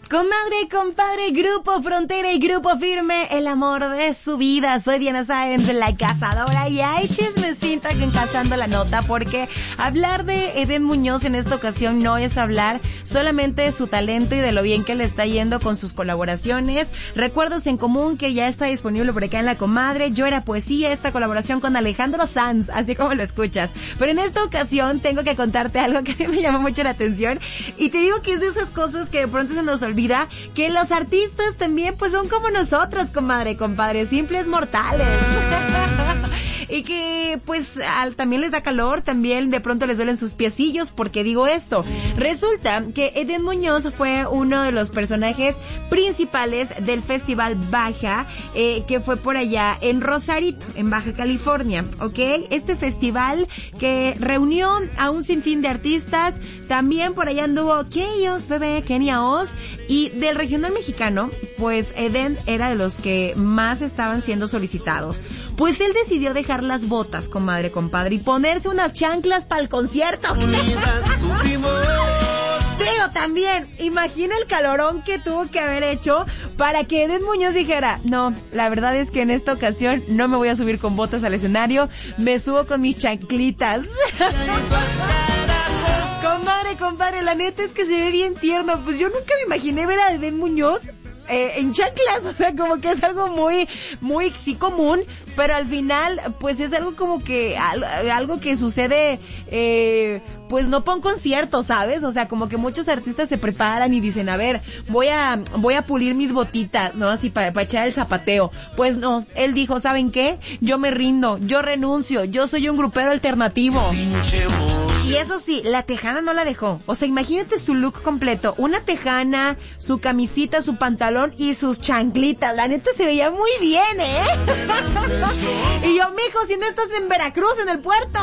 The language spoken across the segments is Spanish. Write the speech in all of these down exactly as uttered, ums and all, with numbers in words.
Comadre, compadre, Grupo Frontera y Grupo Firme, el amor de su vida. Soy Diana Sáenz, la cazadora, y hay chismecita que encazando la nota, porque hablar de Edén Muñoz en esta ocasión no es hablar solamente de su talento y de lo bien que le está yendo con sus colaboraciones. Recuerdos en Común, que ya está disponible por acá en La Comadre. Yo Era Poesía, esta colaboración con Alejandro Sanz, así como lo escuchas. Pero en esta ocasión tengo que contarte algo que a mí me llamó mucho la atención, y te digo que es de esas cosas que de pronto se nos olvida, que los artistas también pues son como nosotros, comadre, compadre, simples mortales. Y que pues al, también les da calor, también de pronto les duelen sus piecillos. Porque digo esto, resulta que Edén Muñoz fue uno de los personajes principales del Festival Baja, eh, que fue por allá en Rosarito, en Baja California, ¿ok? Este festival que reunió a un sinfín de artistas. También por allá anduvo Keyos, bebé, Kenia Oz. Y del regional mexicano, pues Edén era de los que más estaban siendo solicitados. Pues él decidió dejar las botas, comadre, compadre, y ponerse unas chanclas para el concierto. Digo, también, imagina el calorón que tuvo que haber hecho para que Edén Muñoz dijera, no, la verdad es que en esta ocasión no me voy a subir con botas al escenario, me subo con mis chanclitas. Comadre, compadre, la neta es que se ve bien tierno. Pues yo nunca me imaginé ver a Edén Muñoz eh, en chanclas, o sea, como que es algo muy, muy sí común, pero al final, pues es algo como que, algo, algo que sucede, eh, pues no para un concierto, ¿sabes? O sea, como que muchos artistas se preparan y dicen, a ver, voy a, voy a pulir mis botitas, ¿no? Así para, para echar el zapateo. Pues no, él dijo, ¿saben qué? Yo me rindo, yo renuncio, yo soy un grupero alternativo. Y eso sí, la tejana no la dejó. O sea, imagínate su look completo. Una tejana, su camisita, su pantalón y sus chanclitas. La neta se veía muy bien, ¿eh? Y yo, mijo, si no estás en Veracruz, en el puerto.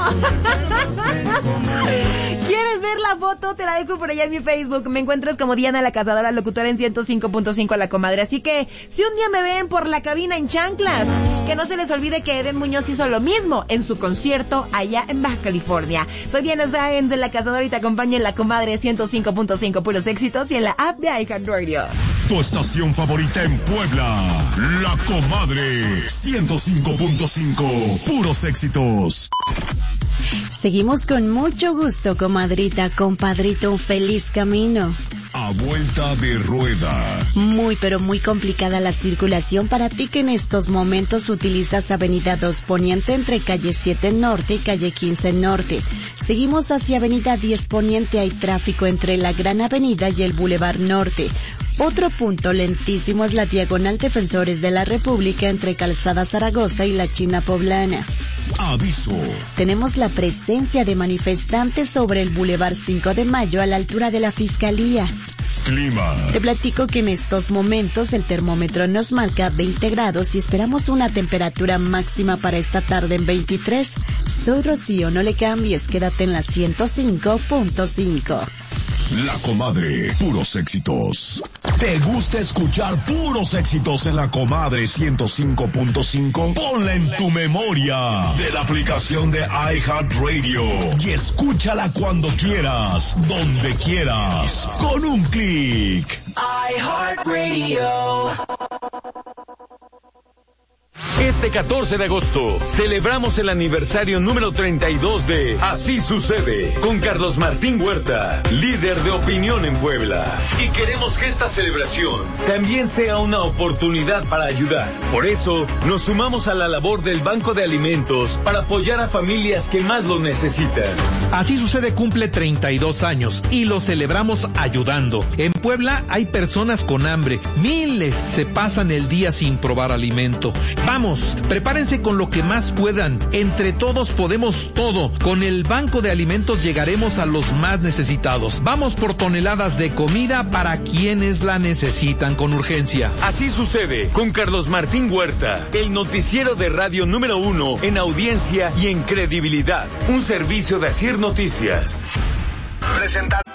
¿Quieres ver la foto? Te la dejo por allá en mi Facebook. Me encuentras como Diana la Cazadora, locutora en ciento cinco punto cinco La Comadre. Así que, si un día me ven por la cabina en chanclas, que no se les olvide que Edén Muñoz hizo lo mismo en su concierto allá en Baja California. Soy Diana Sáenz de La Cazadora y te acompaño en La Comadre ciento cinco punto cinco, puros éxitos, y en la app de iHeartRadio. Tu estación favorita en Puebla, La Comadre ciento cinco punto cinco, puros éxitos. Seguimos con mucho gusto, comadrita, compadrito, un feliz camino. A vuelta de rueda. Muy pero muy complicada la circulación para ti que en estos momentos utilizas Avenida dos Poniente entre calle siete Norte y calle quince Norte. Seguimos hacia Avenida diez Poniente, hay tráfico entre la Gran Avenida y el Boulevard Norte. Otro punto lentísimo es la diagonal Defensores de la República entre Calzada Zaragoza y la China Poblana. Aviso. Tenemos la presencia de manifestantes sobre el Boulevard cinco de Mayo a la altura de la Fiscalía. Clima. Te platico que en estos momentos el termómetro nos marca veinte grados y esperamos una temperatura máxima para esta tarde en veintitrés. Soy Rocío, no le cambies, quédate en la ciento cinco punto cinco. La Comadre, puros éxitos. ¿Te gusta escuchar puros éxitos en La Comadre ciento cinco punto cinco? Ponla en tu memoria de la aplicación de iHeartRadio y escúchala cuando quieras, donde quieras, con un clic. iHeartRadio. Este catorce de agosto celebramos el aniversario número treinta y dos de Así Sucede con Carlos Martín Huerta, líder de opinión en Puebla. Y queremos que esta celebración también sea una oportunidad para ayudar. Por eso nos sumamos a la labor del Banco de Alimentos para apoyar a familias que más lo necesitan. Así Sucede cumple treinta y dos años y lo celebramos ayudando. En Puebla hay personas con hambre, miles se pasan el día sin probar alimento. Vamos, prepárense con lo que más puedan. Entre todos podemos todo. Con el Banco de Alimentos llegaremos a los más necesitados. Vamos por toneladas de comida para quienes la necesitan con urgencia. Así Sucede con Carlos Martín Huerta, el noticiero de radio número uno en audiencia y en credibilidad. Un servicio de Asir Noticias. Presentado.